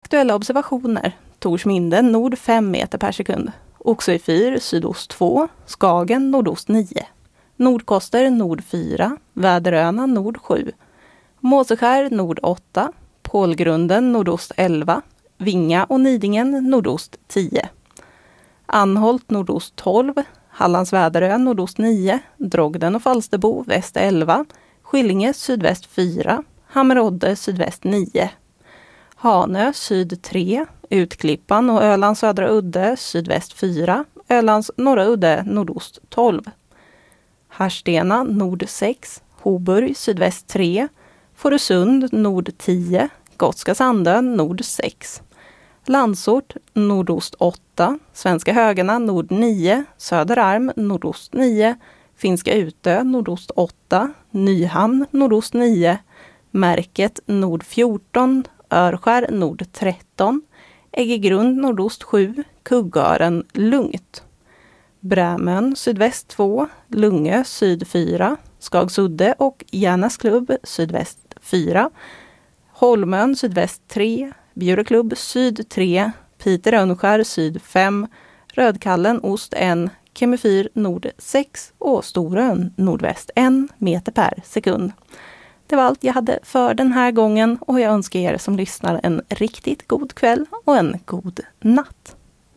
Aktuella observationer. Torsminde nord 5 meter per sekund. Oxö 4 sydost 2. Skagen nordost 9. Nordkoster nord 4. Väderöarna nord 7. Måseskär nord 8. Pålgrunden nordost 11. Vinga och Nidingen nordost 10. Anholt nordost 12. Hallands Väderö nordost 9. Drogden och Falsterbo väst 11. Skillinge sydväst 4. Hammerodde sydväst 9. Hanö syd 3. Utklippan och Ölands södra udde sydväst 4. Ölands norra udde nordost 12. Harstena nord 6. Hoburg sydväst 3. Fårösund nord 10. Gotska Sandön nord 6. Landsort nordost 8. Svenska Högarna nord 9. Söderarm nordost 9. Finska Utö nordost 8. Nyhamn nordost 9. Märket nord 14. Örskär nord 13. Äggegrund nordost 7. Kuggören lugnt. Brämön sydväst 2. Lungö syd 4. Skagsudde och Järnäsklubb sydväst 4. Holmön sydväst 3. Bjureklubb syd 3. Piter Rönnskär syd 5. Rödkallen ost 1. Kemifyr nord 6 och Storön nordväst 1 meter per sekund. Det var allt jag hade för den här gången och jag önskar er som lyssnar en riktigt god kväll och en god natt.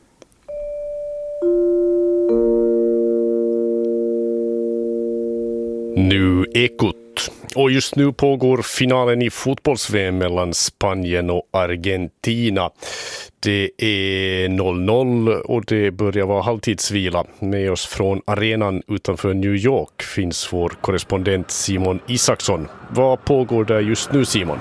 Nu Ekot. Och just nu pågår finalen i fotbolls-VM mellan Spanien och Argentina. Det är 0-0 och det börjar vara halvtidsvila. Med oss från arenan utanför New York finns vår korrespondent Simon Isaksson. Vad pågår där just nu, Simon?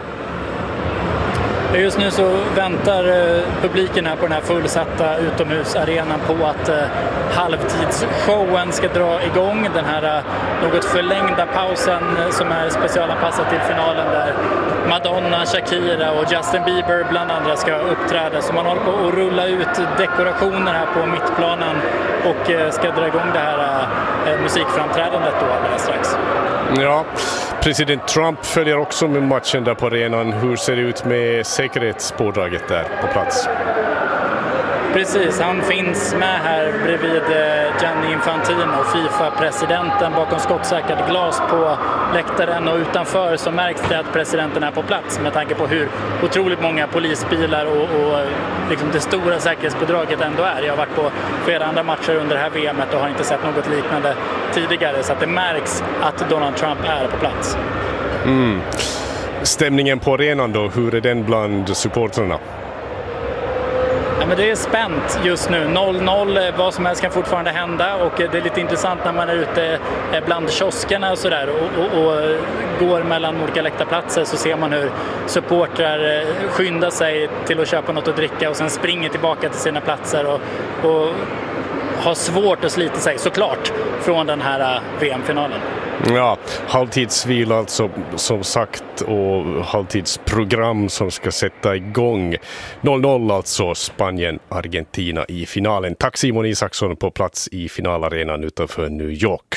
Just nu så väntar publiken här på den här fullsatta utomhusarenan på att halvtidsshowen ska dra igång. Den här något förlängda pausen som är specialanpassad till finalen där Madonna, Shakira och Justin Bieber bland andra ska uppträda. Så man håller på att rulla ut dekorationer här på mittplanen och ska dra igång det här musikframträdandet då alldeles strax. Ja, president Trump följer också med matchen där på arenan. Hur ser det ut med säkerhetspådraget där på plats? Precis, han finns med här bredvid Gianni Infantino, FIFA-presidenten, bakom skottsäkert glas på läktaren, och utanför så märks det att presidenten är på plats med tanke på hur otroligt många polisbilar och liksom det stora säkerhetspådraget ändå är. Jag har varit på flera andra matcher under det här VMet och har inte sett något liknande tidigare, så att det märks att Donald Trump är på plats. Stämningen på arenan då, hur är den bland supportrarna? Ja, men det är spänt just nu. 0-0, vad som helst kan fortfarande hända, och det är lite intressant när man är ute bland kioskerna och sådär och går mellan olika läktarplatser, så ser man hur supportrar skyndar sig till att köpa något att dricka och sen springer tillbaka till sina platser och har svårt att slita sig såklart från den här VM-finalen. Ja, halvtidsvila alltså, som sagt, och halvtidsprogram som ska sätta igång. 0-0 alltså, Spanien-Argentina i finalen. Tack Simon Isaksson på plats i finalarenan utanför New York.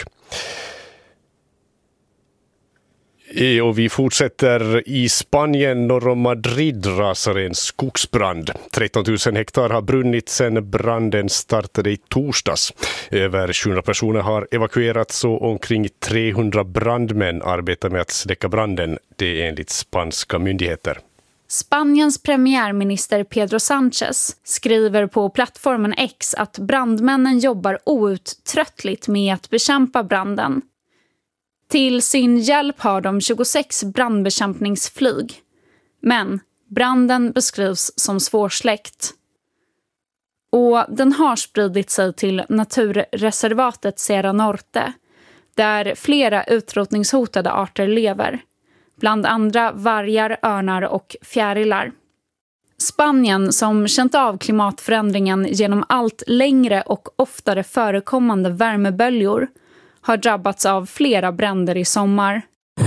Och vi fortsätter i Spanien. Norr om Madrid rasar en skogsbrand. 13 000 hektar har brunnit sedan branden startade i torsdags. Över 700 personer har evakuerats och omkring 300 brandmän arbetar med att släcka branden. Det är enligt spanska myndigheter. Spaniens premiärminister Pedro Sánchez skriver på plattformen X att brandmännen jobbar outtröttligt med att bekämpa branden. Till sin hjälp har de 26 brandbekämpningsflyg. Men branden beskrivs som svårsläckt. Och den har spridit sig till naturreservatet Sierra Norte, där flera utrotningshotade arter lever. Bland andra vargar, örnar och fjärilar. Spanien, som känt av klimatförändringen genom allt längre och oftare förekommande värmeböljor, har drabbats av flera bränder i sommar.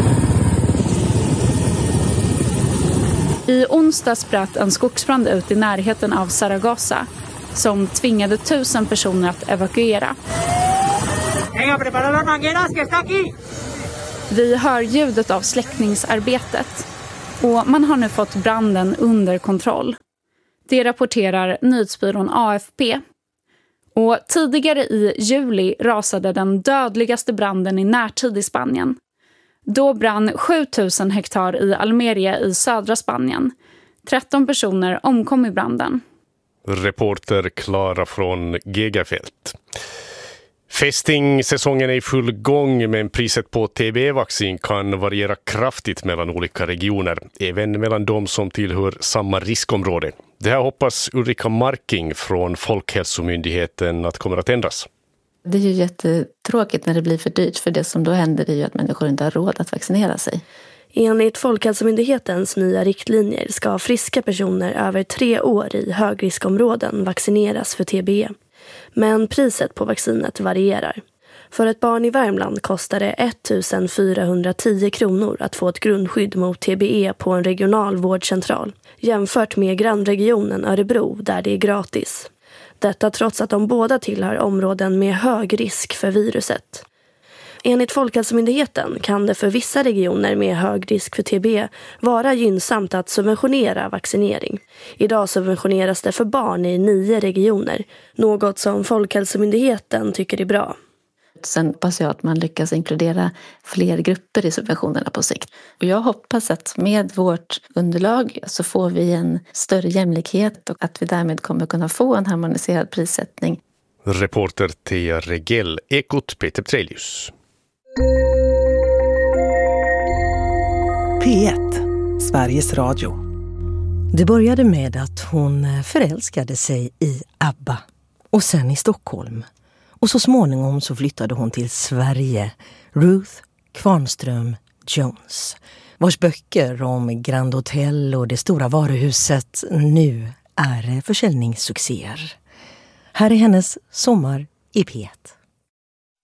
I onsdags bröt en skogsbrand ut i närheten av Zaragoza som tvingade 1000 personer att evakuera. Vi hör ljudet av släckningsarbetet. och man har nu fått branden under kontroll. Det rapporterar nyhetsbyrån AFP. Och tidigare i juli rasade den dödligaste branden i närtid i Spanien. Då brann 7000 hektar i Almeria i södra Spanien. 13 personer omkom i branden. Reporter Klara från Gegafält. Fästingsäsongen är i full gång, men priset på TBE-vaccin kan variera kraftigt mellan olika regioner, även mellan de som tillhör samma riskområde. Det här hoppas Ulrika Marking från Folkhälsomyndigheten att kommer att ändras. Det är ju jättetråkigt när det blir för dyrt, för det som då händer är ju att människor inte har råd att vaccinera sig. Enligt Folkhälsomyndighetens nya riktlinjer ska friska personer över 3 år i högriskområden vaccineras för TBE. Men priset på vaccinet varierar. För ett barn i Värmland kostar det 1410 kronor att få ett grundskydd mot TBE på en regional vårdcentral, jämfört med grannregionen Örebro där det är gratis. Detta trots att de båda tillhör områden med hög risk för viruset. Enligt Folkhälsomyndigheten kan det för vissa regioner med hög risk för TBE vara gynnsamt att subventionera vaccinering. Idag subventioneras det för barn i 9 regioner, något som Folkhälsomyndigheten tycker är bra. Sen hoppas jag att man lyckas inkludera fler grupper i subventionerna på sikt. Och jag hoppas att med vårt underlag så får vi en större jämlikhet och att vi därmed kommer kunna få en harmoniserad prissättning. Reporter Thea Regell, Ekot Peter Trelius. P1, Sveriges Radio. Det började med att hon förälskade sig i ABBA och sen i Stockholm. Och så småningom så flyttade hon till Sverige, Ruth Kvarnström Jones, vars böcker om Grand Hotel och det stora varuhuset nu är försäljningssuccéer. Här är hennes sommar i P1.